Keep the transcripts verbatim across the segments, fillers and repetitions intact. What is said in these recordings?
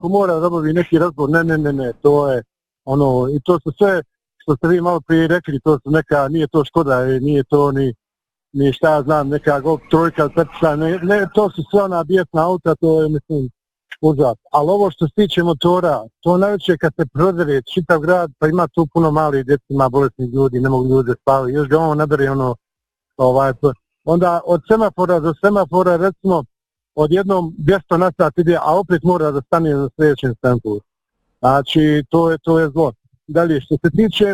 ko mora da obavi neki razgovor, ne, ne, ne, ne, to je ono, i to su sve, što ste vi malo prije rekli, to su neka, nije to Škoda, nije to ni, ni šta ja znam, neka Golf trojka, petica, ne, ne, to su sve ona bijesna auta, to je, mislim, uzat. Ali ovo što se tiče motora, to najveće kad se prodere čitav grad, pa ima tu puno malih djeci, ima bolesnih ljudi, ne mogu ljudi spavati, još ga ono nabere ono, ovaj, onda od semafora do semafora, recimo, odjednom dvjesto na sat ide, a opet mora da stane za sljedećem stanicu. Znači, to je, to je zlo. Dalje, što se tiče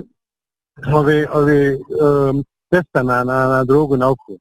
ove, ove um, testa na, na, na drogu, na oko,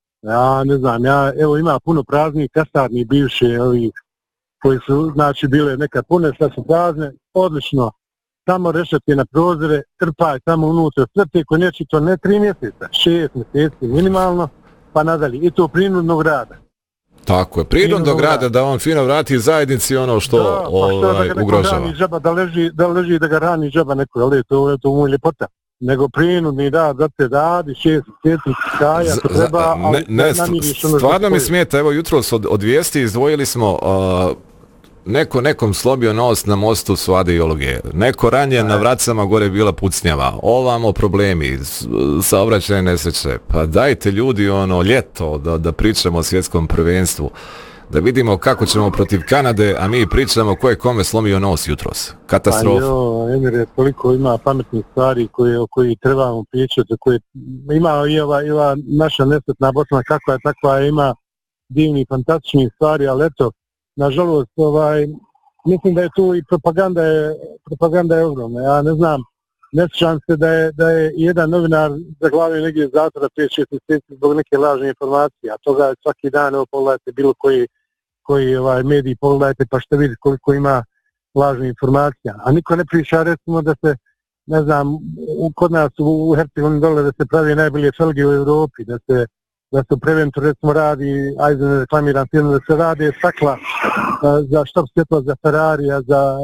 ja ne znam, ja, evo ima puno praznih kasarni bivše, ovi, koji su, znači, bile nekad pune, sad su prazne, odlično, samo rešati na prozore, trpaj samo unutra, sve te koji neći to ne tri mjeseca, šest mjeseci minimalno, pa nadalje, i to prinudnog rada. Tako je, prinudnog rada da on fino vrati zajednici ono što, da, pa što ovaj, da ugrožava. Džaba, da, leži, da leži da ga rani džaba neko, ali to je to mu ljepota. Nego prinudni rad, da te radi, šest mjeseci, kaja, to treba, ne, ne, stvarno mi smijeta, evo jutros od, od vijesti izdvojili smo uh, neko nekom slobio nos na mostu Svade i Ologe, neko ranjen na vracama gore bila pucnjava, ovamo problemi, saobraćajne nesreće, pa dajte ljudi ono ljeto da, da pričamo o svjetskom prvenstvu, da vidimo kako ćemo protiv Kanade, a mi pričamo ko je kome slomio nos jutros. Katastrofa. Pa jo, Emire, toliko ima pametnih stvari koje, o koji trebamo pričati, koje ima i ova, i ova naša nesretna Bosna, kakva je takva, ima divni, fantastični stvari, ali eto, nažalost, ovaj, mislim da je tu i propaganda je, propaganda je ogromna. Ja ne znam, ne sjećam se da je, da je jedan novinar zaglavio negdje zatvora pet šest mjeseci zbog neke lažne informacije, a toga je svaki dan, evo pogledajte bilo koji, koji ovaj, mediji, pogledajte pa što vidite koliko ima lažne informacija. A niko ne priča recimo da se, ne znam, u, kod nas u, u Hercegovini dole da se pravi najbolje felge u Europi, da se da se u Preventu recimo radi, ajde ne reklamiram firmu, da se rade stakla uh, za štop svjetla, za Ferrarija, za,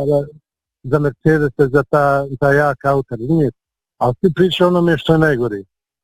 za Mercedese, za ta, ta jaka auta, nije. Ali svi priča onome što je najgore.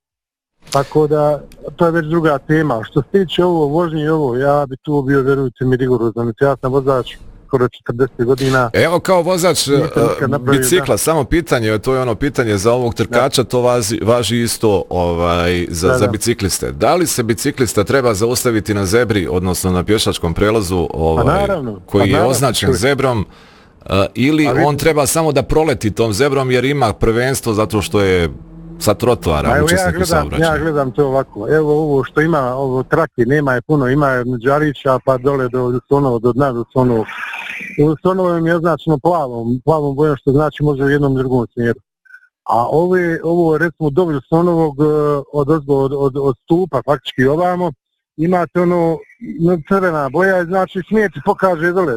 Tako da, to je već druga tema. Što se tiče ovo, vožnje i ovo, ja bi tu bio, verujte mi, rigorozan. Ja sam vozač skoro četrdeset godina. Evo kao vozač bicikla, da. Samo pitanje, to je ono pitanje za ovog trkača, da. To važi, važi isto ovaj, za, da, za bicikliste. Da li se biciklista treba zaustaviti na zebri, odnosno na pješačkom prelazu ovaj, pa naravno, koji pa naravno, je označen čuj. zebrom, uh, ili ali, on treba samo da proleti tom zebrom jer ima prvenstvo zato što je sa trotoara učesnik u saobraćaju? Ja gledam to ovako, evo ovo što ima, ovo trake, nema je puno, ima je od Đarića pa dole do Sonovo, do dna do Sonovo. U Sonovo je označeno plavom, plavom bojom što znači može u jednom drugom smjeru. A ovo je, ovo recimo dovolj Sonovog od, od, od, od stupa, faktički ovamo, imate ono crvena boja, znači smijeti pokaže dole.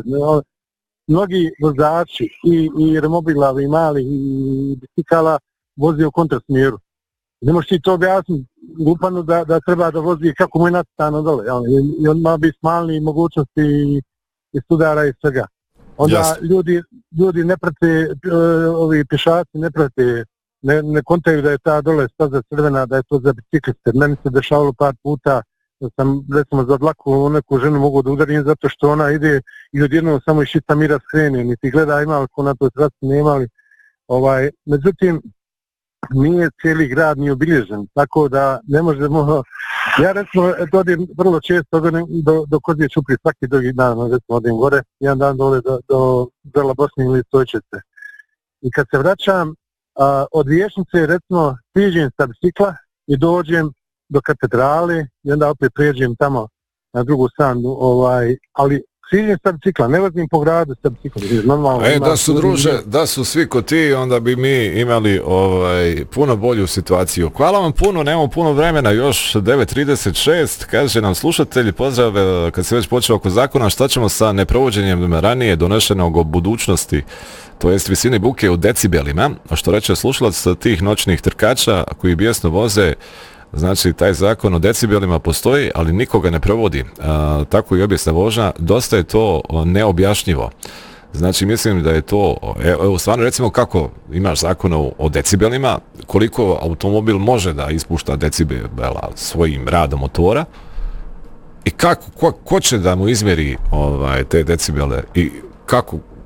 Mnogi vozači i, i remobila, i mali, i bicikala vozi u kontrasmjeru. Ne možeš ti to objasniti glupano da, da treba da vozi kako mu je nacitano dole. I, i on ima bi smalni mogućnosti i, i sudara i svega. Onda yes. ljudi, ljudi ne prate, ovi pješaci ne prate, ne, ne kontaju da je ta dole staza crvena, da je to za bicikliste. Meni se dešavalo par puta da sam recimo za dlaku neku ženu mogu da udarim zato što ona ide i odjednom samo iz čista mira skrene, niti gleda ima li ko na toj traci, nema li. Ovaj, međutim, nije cijeli grad ni obilježen, tako da ne možemo, ja recimo dodim vrlo često do, do, do Kozije Čupri, svaki drugi dan recimo odim gore, jedan dan dole do, do Grla Bosne ili Stojčice. I kad se vraćam a, od Vijećnice, recimo stižem sa bicikla i dođem do katedrale i onda opet prijeđem tamo na drugu stranu, ovaj, ali stižem sa bicikla, ne vozim po gradu sa biciklom. Normalno, e, da su druže, da su svi ko ti, onda bi mi imali ovaj, puno bolju situaciju. Hvala vam puno, nemamo puno vremena, još devet trideset šest, kaže nam slušatelji, pozdrav, kad se već počeo oko zakona, šta ćemo sa neprovođenjem ranije donešenog o budućnosti, to jest visini buke u decibelima, a što reče slušalac tih noćnih trkača koji bijesno voze. Znači, taj zakon o decibelima postoji, ali nikoga ne provodi. A, tako i obijesna vožnja, dosta je to neobjašnjivo. Znači, mislim da je to, evo, stvarno recimo kako imaš zakon o, o decibelima, koliko automobil može da ispušta decibela svojim radom motora i kako, ko, ko će da mu izmjeri ovaj, te decibele i kako,